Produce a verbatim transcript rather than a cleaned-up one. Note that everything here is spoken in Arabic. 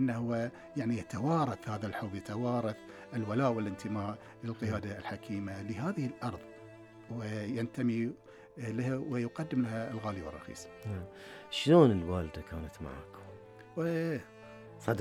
أنه يعني يتوارث هذا الحب، يتوارث الولاء والانتماء للقيادة الحكيمة لهذه الأرض، وينتمي لها ويقدم لها الغالي والرخيص. شلون الوالدة كانت معك؟